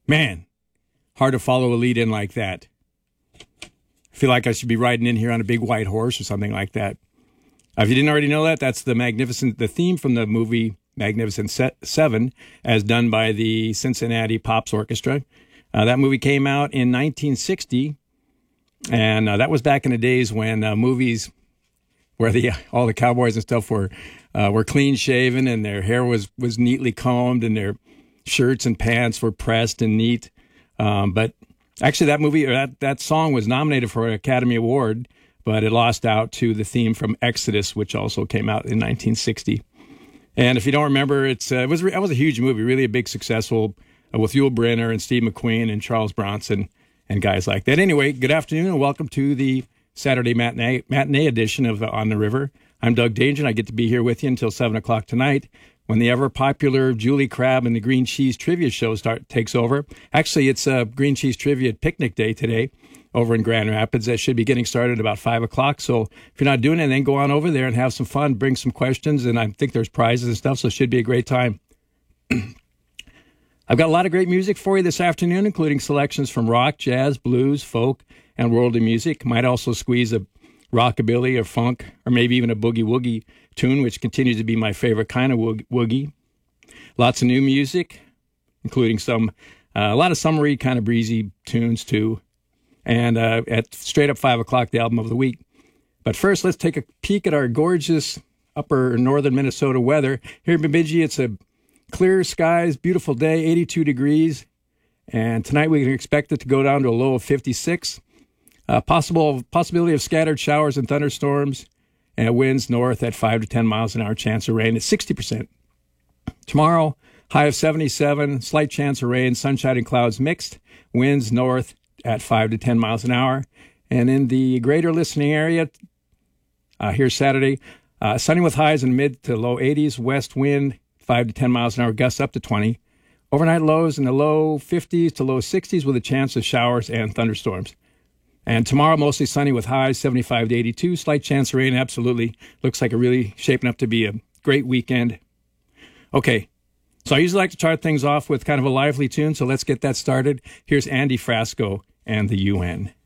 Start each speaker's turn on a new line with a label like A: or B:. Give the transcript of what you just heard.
A: Man, hard to follow a lead in like that. I feel like I should be riding in here on a big white horse or something like that. If you didn't already know that, that's the theme from the movie Magnificent Seven, as done by the Cincinnati Pops Orchestra. That movie came out in 1960, and that was back in the days when movies where all the cowboys and stuff were clean shaven and their hair was neatly combed and their shirts and pants were pressed and neat. But actually, that movie or that song was nominated for an Academy Award, but it lost out to the theme from Exodus, which also came out in 1960. And if you don't remember, it was a huge movie, really a big successful with Yul Brynner and Steve McQueen and Charles Bronson and guys like that. Anyway, good afternoon and welcome to the Saturday matinee edition of On the River. I'm Doug Danger, and I get to be here with you until 7 o'clock tonight when the ever-popular Julie Crabb and the Green Cheese Trivia Show takes over. Actually, it's Green Cheese Trivia Picnic Day today over in Grand Rapids. That should be getting started about 5 o'clock. So if you're not doing it, then go on over there and have some fun, bring some questions, and I think there's prizes and stuff, so it should be a great time. I've got a lot of great music for you this afternoon, including selections from rock, jazz, blues, folk, and worldly music. Might also squeeze a rockabilly or funk, or maybe even a boogie-woogie tune, which continues to be my favorite kind of woogie. Lots of new music, including a lot of summery, kind of breezy tunes, too. And at straight up 5 o'clock, the album of the week. But first, let's take a peek at our gorgeous upper northern Minnesota weather. Here in Bemidji, it's a clear skies, beautiful day, 82 degrees. And tonight we can expect it to go down to a low of 56. Possibility of scattered showers and thunderstorms, and winds north at 5 to 10 miles an hour, chance of rain at 60%. Tomorrow, high of 77, slight chance of rain, sunshine and clouds mixed, winds north at 5 to 10 miles an hour. And in the greater listening area, here's Saturday, sunny with highs in mid to low 80s, west wind 5 to 10 miles an hour, gusts up to 20. Overnight lows in the low 50s to low 60s with a chance of showers and thunderstorms. And tomorrow, mostly sunny with highs 75 to 82, slight chance of rain, absolutely. Looks like really shaping up to be a great weekend. Okay, so I usually like to start things off with kind of a lively tune, so let's get that started. Here's Andy Frasco and the UN.